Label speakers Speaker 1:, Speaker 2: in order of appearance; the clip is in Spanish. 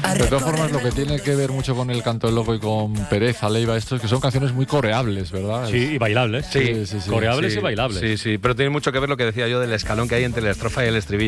Speaker 1: De todas formas, lo que tiene que ver mucho con el Canto del Loco y con Pereza, Leiva, esto es que son canciones muy coreables, ¿verdad?
Speaker 2: Sí, y bailables.
Speaker 1: Sí.
Speaker 2: Coreables
Speaker 3: Sí,
Speaker 2: y bailables.
Speaker 3: Sí, pero tiene mucho que ver lo que decía yo del escalón que hay entre la estrofa y el estribillo.